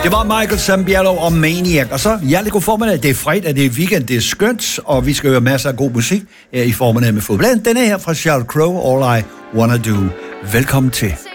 Det var Michael Zambiello og Maniac. Og så hjertelig god formiddag. Det er fredag, det er weekend, det er skønt, og vi skal høre masser af god musik i formiddag med fodbold. Den er her fra Sheryl Crow, All I Wanna Do. Velkommen til.